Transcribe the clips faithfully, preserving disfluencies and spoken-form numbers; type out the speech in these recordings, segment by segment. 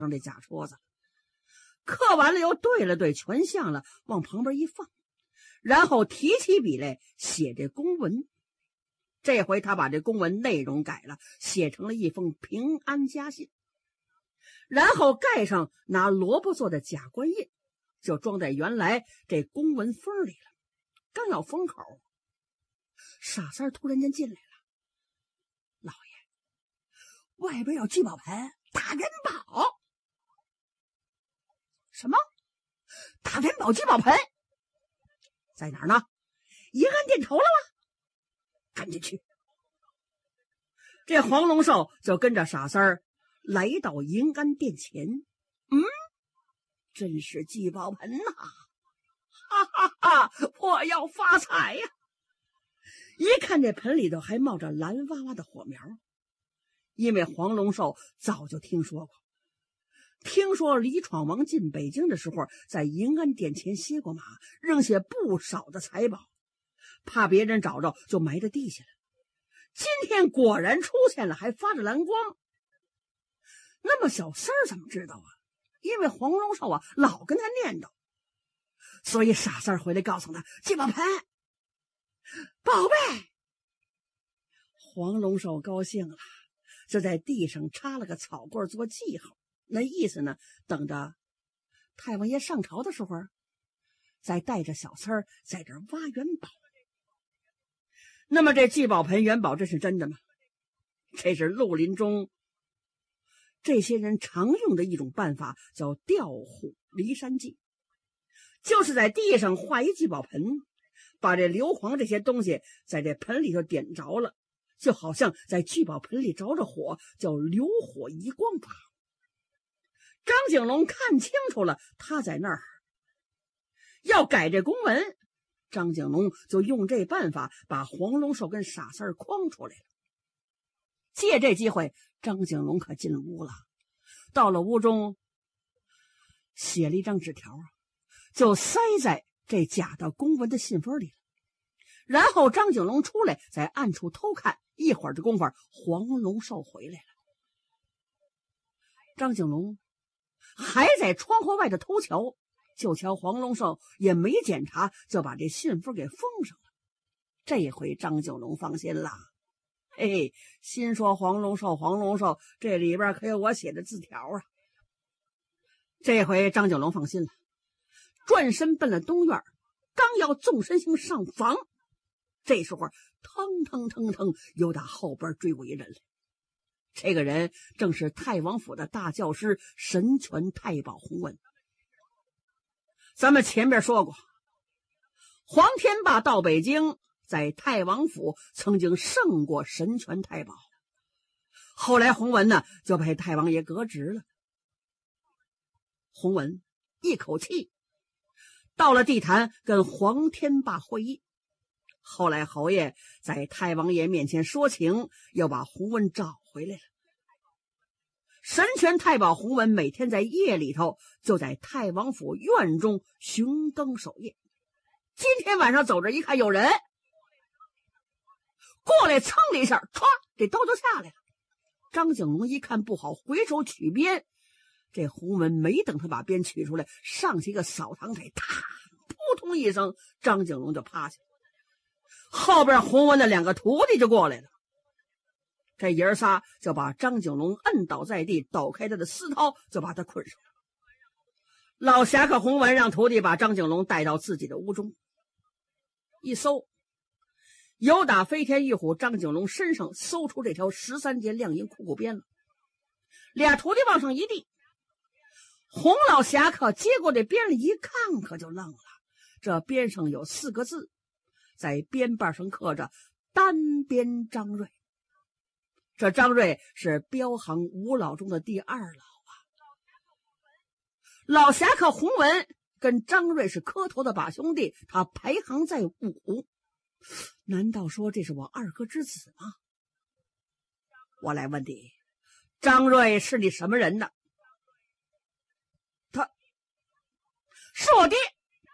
上这假戳子，刻完了又对了对，全像了，往旁边一放，然后提起笔来写这公文。这回他把这公文内容改了，写成了一封平安家信，然后盖上拿萝卜做的假官印，就装在原来这公文封里了。刚要封口，傻三突然间进来了。老爷，外边有聚宝盆，大元宝。什么？大元宝聚宝盆在哪儿呢？银安店头了吗？赶紧去。这黄龙寿就跟着傻三儿来到银安殿前。嗯，真是聚宝盆呐！哈哈哈，我要发财呀！一看这盆里头还冒着蓝哇哇的火苗，因为黄龙寿早就听说过，听说李闯王进北京的时候，在银安殿前歇过马，扔下不少的财宝，怕别人找着就埋在地下了。今天果然出现了，还发着蓝光。那么小三儿怎么知道啊？因为黄龙寿啊老跟他念叨，所以傻三儿回来告诉他聚宝盆宝贝。黄龙寿高兴了，就在地上插了个草棍做记号，那意思呢，等着太王爷上朝的时候，再带着小三儿在这挖元宝。那么这聚宝盆元宝这是真的吗？这是绿林中这些人常用的一种办法，叫调虎离山计，就是在地上画一聚宝盆，把这硫磺这些东西在这盆里头点着了，就好像在聚宝盆里着着火，叫流火移光法。张景龙看清楚了，他在那儿要改这公文，张景龙就用这办法把黄龙寿跟傻三儿诓出来了。借这机会，张景龙可进屋了，到了屋中写了一张纸条，就塞在这假的公文的信封里了。然后张景龙出来，在暗处偷看，一会儿的功夫，黄龙寿回来了。张景龙还在窗户外头偷瞧，就瞧黄龙寿也没检查，就把这信封给封上了。这回张景龙放心了，嘿，心说黄龙寿黄龙寿，这里边可有我写的字条啊。这回张景龙放心了，转身奔了东院，刚要纵身行上房，这时候腾腾腾腾又打后边追过一人来。这个人正是太王府的大教师神拳太保洪文。咱们前面说过，黄天霸到北京，在太王府曾经胜过神拳太保，后来洪文呢就被太王爷革职了。洪文一口气到了地坛跟黄天霸会议，后来侯爷在太王爷面前说情，又把洪文找回来了。神拳太保洪文每天在夜里头就在太王府院中巡更守夜。今天晚上走着一看有人过来，蹭了一下，唰，这刀就下来了。张景龙一看不好，回手取鞭，这洪文没等他把鞭取出来，上去一个扫堂腿，啪，扑通一声，张景龙就趴下了。后边洪文的两个徒弟就过来了，这爷儿仨就把张景龙摁倒在地，抖开他的丝绦，就把他捆上了。老侠客洪文让徒弟把张景龙带到自己的屋中，一搜，由打飞天玉虎张景龙身上搜出这条十三节亮银裤裤鞭了。俩徒弟往上一递，洪老侠客接过这鞭里一看，可就愣了。这鞭上有四个字，在鞭瓣上刻着单鞭张瑞。这张瑞是镖行五老中的第二老啊。老侠客洪文跟张瑞是磕头的把兄弟，他排行在五。难道说这是我二哥之子吗？我来问你，张瑞是你什么人呢？他是我爹。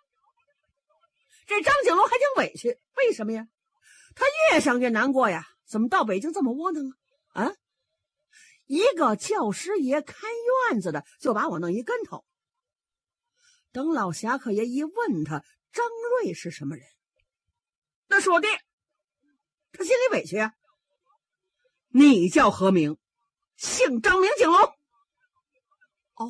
这张景龙还挺委屈，为什么呀？他越想越难过呀，怎么到北京这么窝囊啊？啊， 一个教师爷看院子的就把我弄一跟头。等老侠客爷一问他张瑞是什么人，那是我爹，他心里委屈啊。你叫何名？姓张，名景龙。哦，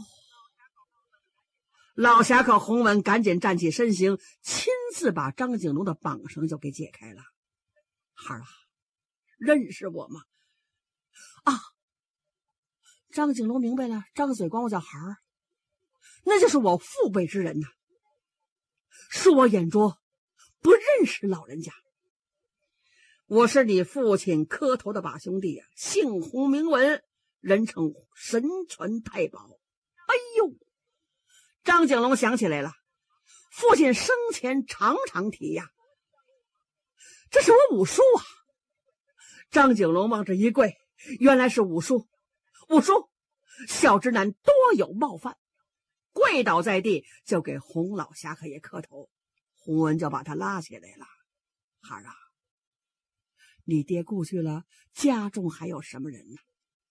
老侠客洪文赶紧站起身形，亲自把张景龙的绑绳就给解开了。孩儿啊，认识我吗？啊，张景龙明白了，张嘴管我叫孩儿，那就是我父辈之人呐、啊。恕我眼拙，不认识老人家。我是你父亲磕头的把兄弟啊，姓洪名文，人称神传太保。哎呦，张景龙想起来了，父亲生前常常提呀，这是我五叔啊。张景龙往这一跪，原来是五叔。五叔，小侄男多有冒犯，跪倒在地，就给洪老侠客爷磕头。洪文就把他拉起来了。孩儿啊，你爹故去了，家中还有什么人呢？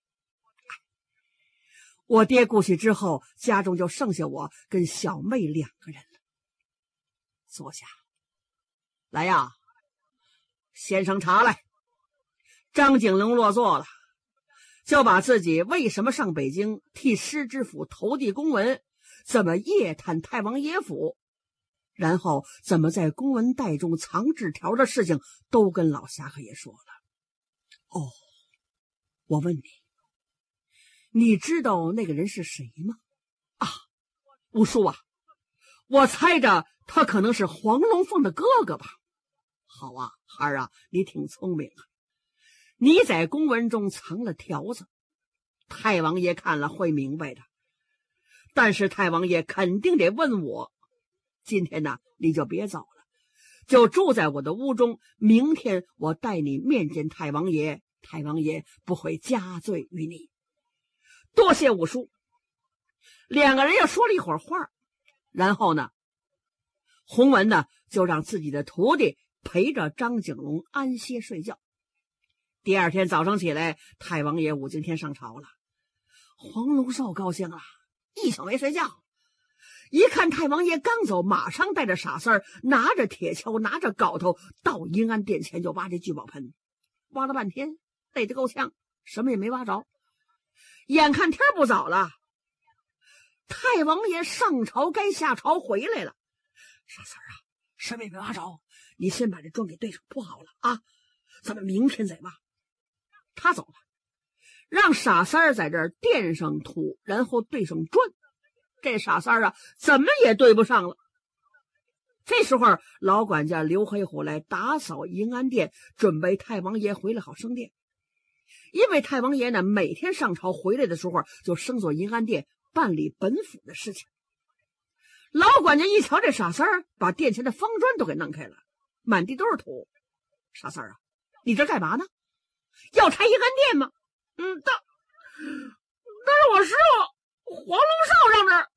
我爹故去之后，家中就剩下我跟小妹两个人了。坐下，来呀，先生茶来。张景龙落座了，就把自己为什么上北京替师知府投递公文，怎么夜探太王爷府，然后怎么在公文袋中藏纸条的事情都跟老侠客爷说了。哦，我问你，你知道那个人是谁吗？啊，五叔啊，我猜着他可能是黄龙凤的哥哥吧。好啊，孩儿啊，你挺聪明啊。你在公文中藏了条子，太王爷看了会明白的，但是太王爷肯定得问我。今天呢，你就别走了，就住在我的屋中，明天我带你面见太王爷，太王爷不会加罪于你。多谢五叔。两个人又说了一会儿话，然后呢，洪文呢就让自己的徒弟陪着张景龙安歇睡觉。第二天早上起来，太王爷武经天上朝了。黄龙寿高兴了，一宿没睡觉。一看太王爷刚走，马上带着傻三儿，拿着铁锹，拿着镐头，到银安殿前就挖这聚宝盆。挖了半天，累得够呛，什么也没挖着。眼看天不早了，太王爷上朝该下朝回来了。傻三儿啊，什么也没挖着，你先把这砖给堆上铺好了啊，咱们明天再挖。他走了，让傻三儿在这儿垫上土，然后堆上砖。这傻三儿啊，怎么也对不上了。这时候老管家刘黑虎来打扫银安殿，准备太王爷回来好升殿。因为太王爷呢，每天上朝回来的时候就升做银安殿办理本府的事情。老管家一瞧这傻三儿，把殿前的方砖都给弄开了，满地都是土。傻三儿啊，你这干嘛呢？要拆银安殿吗？嗯，但但是我师傅黄龙寿让这儿，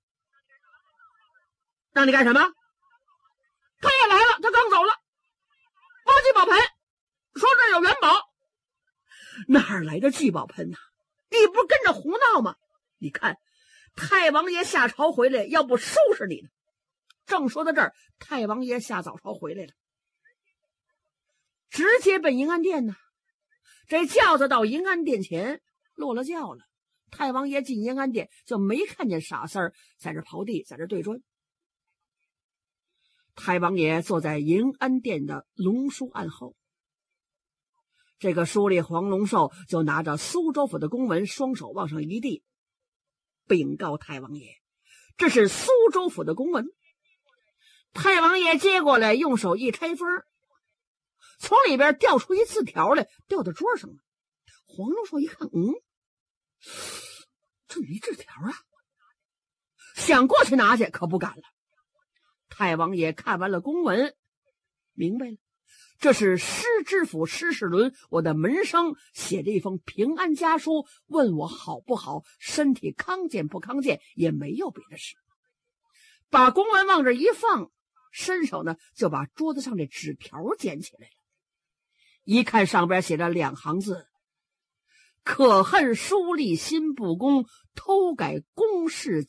让你干什么？他也来了，他刚走了，挖聚宝盆，说这儿有元宝。哪儿来的聚宝盆呢、啊？你不跟着胡闹吗？你看太王爷下朝回来，要不收拾你呢。正说到这儿，太王爷下早朝回来了，直接奔银安殿呢。这轿子到银安殿前落了轿了，太王爷进银安殿就没看见傻三儿在这刨地，在这对砖。太王爷坐在银安殿的龙书案后，这个书吏黄龙寿就拿着苏州府的公文，双手往上一递，禀告太王爷，这是苏州府的公文。太王爷接过来，用手一拆封，从里边掉出一字条来，掉到桌上了。黄龙寿一看，嗯，这一字条啊，想过去拿去，可不敢了。太王爷看完了公文，明白了，这是师知府施世伦，我的门生写着一封平安家书，问我好不好，身体康健不康健，也没有别的事。把公文往这一放，伸手呢就把桌子上的纸条捡起来了。一看上边写着两行字： 可恨书吏心不公，偷改公事